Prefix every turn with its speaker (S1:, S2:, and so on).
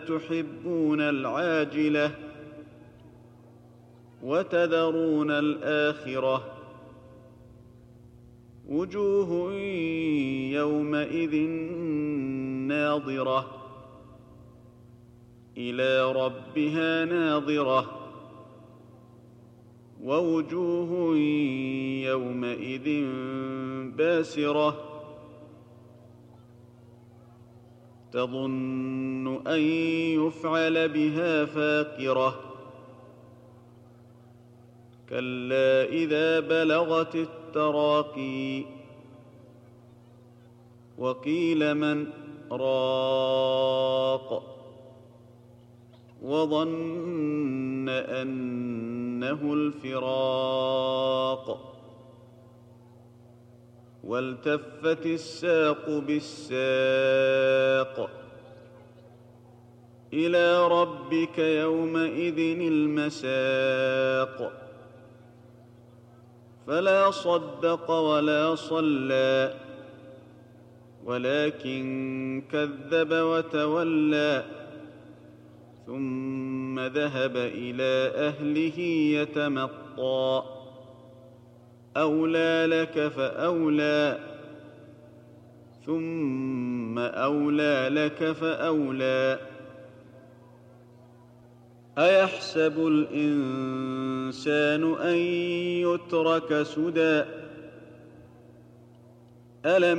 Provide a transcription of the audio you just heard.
S1: تحبون العاجلة وتذرون الآخرة وجوه يومئذ ناظرة إلى ربها ناظرة ووجوه يومئذ باسرة تظن أن يفعل بها فاقرة كلا إذا بلغت التراقي وقيل من راق وظن أنه الفراق والتفت الساق بالساق إلى ربك يومئذ المساق فلا صدق ولا صلى ولكن كذب وتولى ثم ذهب إلى أهله يتمطى أولى لك فأولى ثم أولى لك فأولى أيحسب الإنسان أن يترك سدى ألم